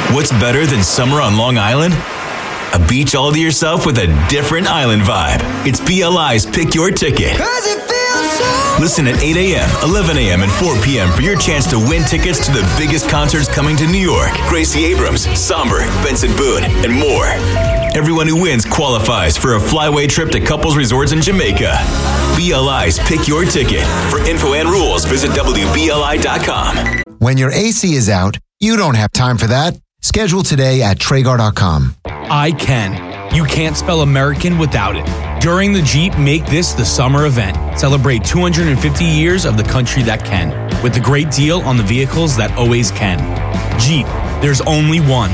What's better than summer on Long Island? A beach all to yourself with a different island vibe. It's BLI's Pick Your Ticket. Listen at 8 a.m., 11 a.m., and 4 p.m. for your chance to win tickets to the biggest concerts coming to New York. Gracie Abrams, Somber, Benson Boone, and more. Everyone who wins qualifies for a flyaway trip to couples resorts in Jamaica. BLI's Pick Your Ticket. For info and rules, visit WBLI.com. When your AC is out, you don't have time for that. Schedule today at Traeger.com. I can. You can't spell American without it. During the Jeep Make This the Summer event. Celebrate 250 years of the country that can, with a great deal on the vehicles that always can. Jeep, there's only one.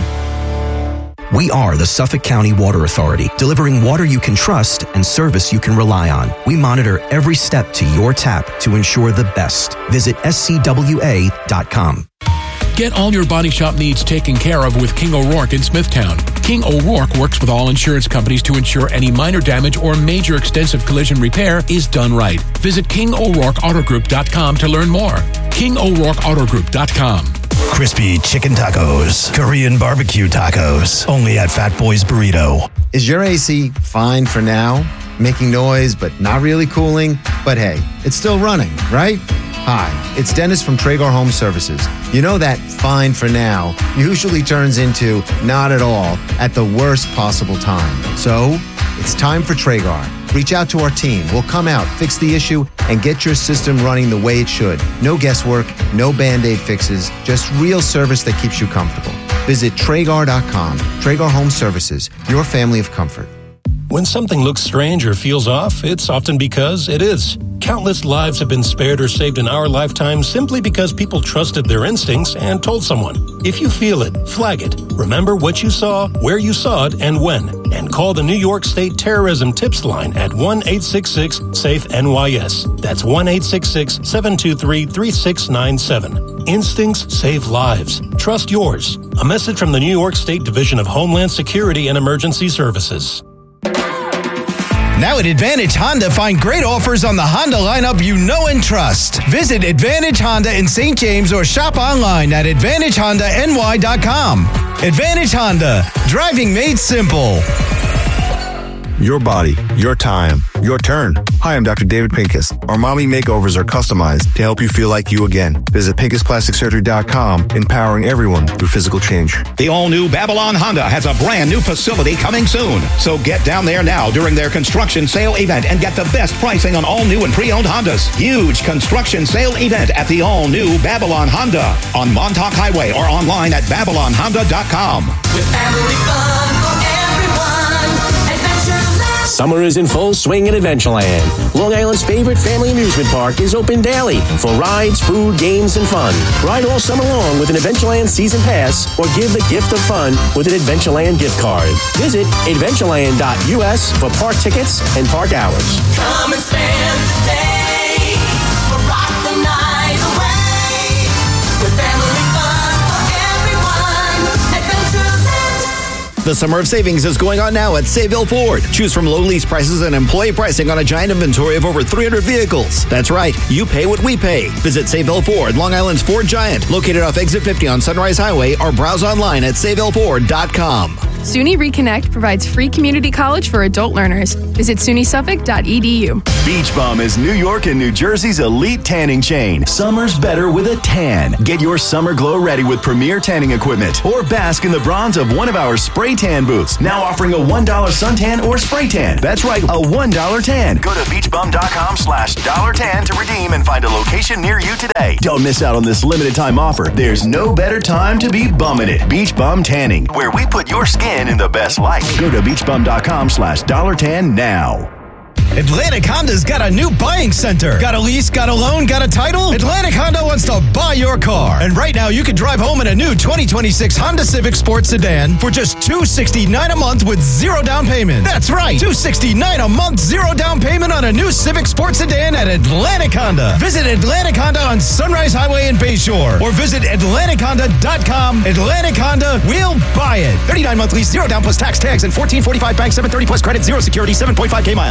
We are the Suffolk County Water Authority, delivering water you can trust and service you can rely on. We monitor every step to your tap to ensure the best. Visit scwa.com. Get all your body shop needs taken care of with King O'Rourke in Smithtown. King O'Rourke works with all insurance companies to ensure any minor damage or major extensive collision repair is done right. Visit KingO'RourkeAutoGroup.com to learn more. KingO'RourkeAutoGroup.com. Crispy chicken tacos, Korean barbecue tacos, only at Fat Boy's Burrito. Is your AC fine for now? Making noise, but not really cooling? But hey, it's still running, right? Hi, it's Dennis from Traeger Home Services. You know that fine for now usually turns into not at all at the worst possible time. So, it's time for Traeger. Reach out to our team. We'll come out, fix the issue, and get your system running the way it should. No guesswork, no Band-Aid fixes, just real service that keeps you comfortable. Visit Traeger.com. Traeger Home Services, your family of comfort. When something looks strange or feels off, it's often because it is. Countless lives have been spared or saved in our lifetime simply because people trusted their instincts and told someone. If you feel it, flag it. Remember what you saw, where you saw it, and when. And call the New York State Terrorism Tips Line at 1-866-SAFE-NYS. That's 1-866-723-3697. Instincts save lives. Trust yours. A message from the New York State Division of Homeland Security and Emergency Services. Now at Advantage Honda, find great offers on the Honda lineup you know and trust. Visit Advantage Honda in St. James or shop online at AdvantageHondaNY.com. Advantage Honda, driving made simple. Your body, your time, your turn. Hi, I'm Dr. David Pincus. Our mommy makeovers are customized to help you feel like you again. Visit PincusPlasticSurgery.com, empowering everyone through physical change. The all-new Babylon Honda has a brand new facility coming soon. So get down there now during their construction sale event and get the best pricing on all new and pre-owned Hondas. Huge construction sale event at the all-new Babylon Honda on Montauk Highway or online at BabylonHonda.com. With family fun for everyone. Summer is in full swing at Adventureland. Long Island's favorite family amusement park is open daily for rides, food, games, and fun. Ride all summer long with an Adventureland season pass or give the gift of fun with an Adventureland gift card. Visit adventureland.us for park tickets and park hours. Come and spend the day or rock the night away with family fun for everyone. Adventureland. The Summer of Savings is going on now at Sayville Ford. Choose from low lease prices and employee pricing on a giant inventory of over 300 vehicles. That's right, you pay what we pay. Visit Sayville Ford, Long Island's Ford Giant, located off Exit 50 on Sunrise Highway, or browse online at SayvilleFord.com. SUNY Reconnect provides free community college for adult learners. Visit SUNYSuffolk.edu. Beach Bum is New York and New Jersey's elite tanning chain. Summer's better with a tan. Get your summer glow ready with premier tanning equipment or bask in the bronze of one of our spray tan booths. Now offering a $1 suntan or spray tan. That's right, a $1 tan. Go to beachbum.com/$tan to redeem and find a location near you today. Don't miss out on this limited time offer. There's no better time to be bumming it. Beach Bum Tanning, where we put your skin in the best light. Go to beachbum.com/$tan now. Atlantic Honda's got a new buying center. Got a lease, got a loan, got a title? Atlantic Honda wants to buy your car. And right now, you can drive home in a new 2026 Honda Civic Sport Sedan for just $269 a month with zero down payment. That's right, $269 a month, zero down payment on a new Civic Sport Sedan at Atlantic Honda. Visit Atlantic Honda on Sunrise Highway in Bayshore or visit AtlanticHonda.com. Atlantic Honda, we'll buy it. 39-month lease, zero down plus tax, tags, and $14.45 bank, $730 plus credit, zero security, 7.5K miles.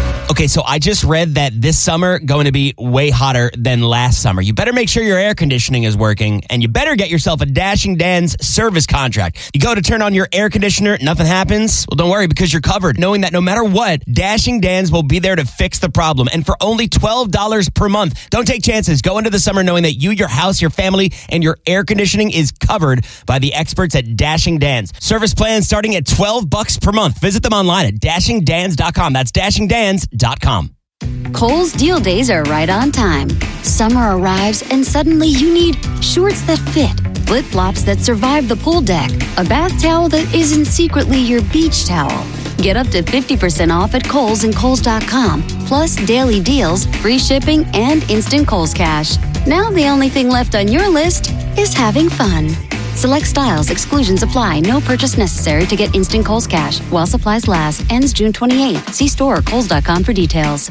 Okay, so I just read that this summer going to be way hotter than last summer. You better make sure your air conditioning is working, and you better get yourself a Dashing Dan's service contract. You go to turn on your air conditioner, nothing happens? Well, don't worry, because you're covered, knowing that no matter what, Dashing Dan's will be there to fix the problem, and for only $12 per month. Don't take chances. Go into the summer knowing that you, your house, your family, and your air conditioning is covered by the experts at Dashing Dan's. Service plans starting at $12 per month. Visit them online at dashingdans.com. That's dashingdans.com. Kohl's Deal Days are right on time. Summer arrives and suddenly you need shorts that fit, flip-flops that survive the pool deck, a bath towel that isn't secretly your beach towel. Get up to 50% off at Kohl's and Kohls.com, plus daily deals, free shipping, and instant Kohl's Cash. Now the only thing left on your list is having fun. Select styles, exclusions apply. No purchase necessary to get instant Kohl's Cash. While supplies last. Ends June 28th. See store or Kohls.com for details.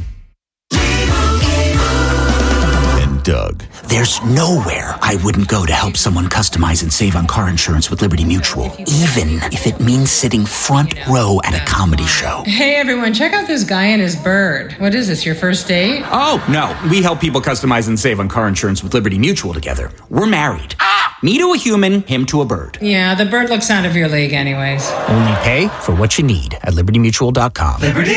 And Doug. There's nowhere I wouldn't go to help someone customize and save on car insurance with Liberty Mutual, even if it means sitting front row at a comedy show. Hey everyone, check out this guy and his bird. What is this, your first date? Oh, no. We help people customize and save on car insurance with Liberty Mutual together. We're married. Me to a human, him to a bird. Yeah, the bird looks out of your league anyways. Only pay for what you need at libertymutual.com. Liberty.